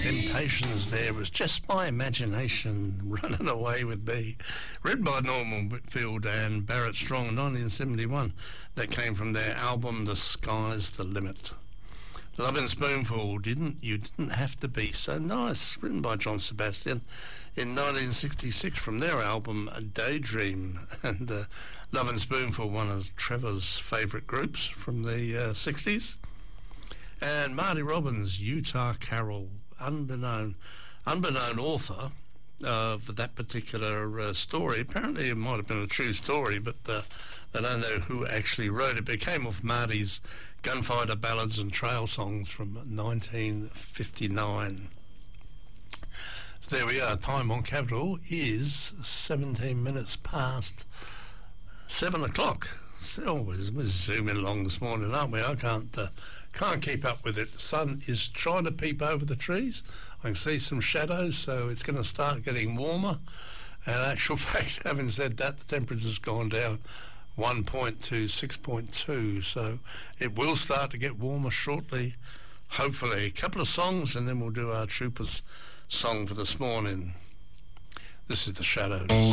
Temptations there was just my imagination running away with me. Written by Norman Whitfield and Barrett Strong in 1971. That came from their album The Sky's the Limit. Lovin' Spoonful, You Didn't Have to Be So Nice, written by John Sebastian in 1966 from their album Daydream. And Lovin' Spoonful, one of Trevor's favourite groups from the 60s. And Marty Robbins, Utah Carol, unknown author of that particular story. Apparently it might have been a true story, but they don't know who actually wrote it. But it came off Marty's Gunfighter Ballads and Trail Songs from 1959. So there we are. Time on Capital is 17 minutes past 7 o'clock. So we're zooming along this morning, aren't we? I can't keep up with it. The sun is trying to peep over the trees. I can see some shadows, so it's going to start getting warmer. And in actual fact, having said that, the temperature's gone down 1.2, 6.2, so it will start to get warmer shortly. Hopefully. A couple of songs, and then we'll do our Troopers song for this morning. This is The Shadows.